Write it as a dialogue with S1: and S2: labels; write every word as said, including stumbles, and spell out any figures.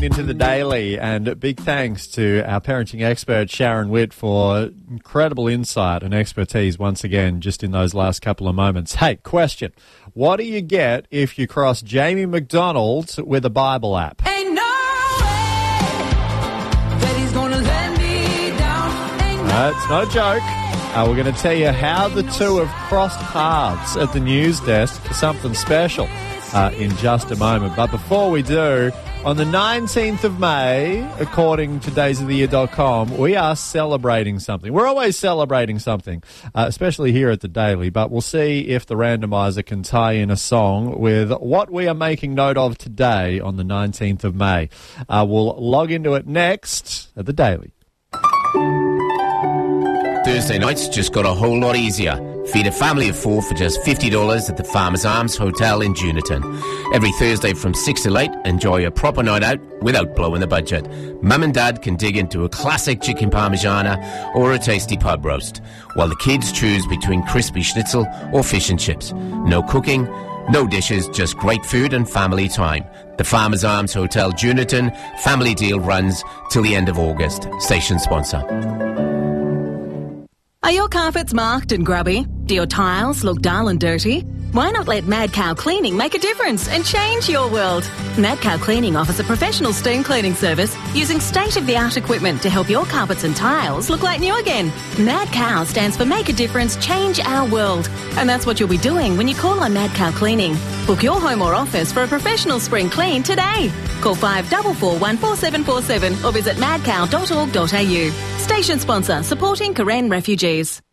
S1: into the Daily, and big thanks to our parenting expert Sharon Witt for incredible insight and expertise once again just in those last couple of moments. Hey, question. What do you get if you cross Jamie McDonald with a Bible app?
S2: Ain't no way that he's gonna let me down. Ain't no
S1: Uh, it's no joke. Uh, we're going to tell you how the two have crossed paths at the news desk for something special uh, in just a moment. But before we do, on the nineteenth of May, according to days of the year dot com, we are celebrating something. We're always celebrating something, uh, especially here at the Daily, but we'll see if the randomizer can tie in a song with what we are making note of today on the nineteenth of May. Uh, we'll log into it next at the Daily.
S3: Thursday nights just got a whole lot easier. Feed a family of four for just fifty dollars at the Farmers Arms Hotel in Juniton. Every Thursday from six till eight, enjoy a proper night out without blowing the budget. Mum and Dad can dig into a classic chicken parmigiana or a tasty pub roast, while the kids choose between crispy schnitzel or fish and chips. No cooking, no dishes, just great food and family time. The Farmers Arms Hotel Juniton family deal runs till the end of August. Station sponsor.
S4: Are your carpets marked and grubby? Do your tiles look dull and dirty? Why not let Mad Cow Cleaning make a difference and change your world? Mad Cow Cleaning offers a professional steam cleaning service using state-of-the-art equipment to help your carpets and tiles look like new again. Mad Cow stands for Make a Difference, Change Our World. And that's what you'll be doing when you call on Mad Cow Cleaning. Book your home or office for a professional spring clean today. Call five four four one four seven four seven or visit mad cow dot org dot a u. Station sponsor, supporting Karen refugees.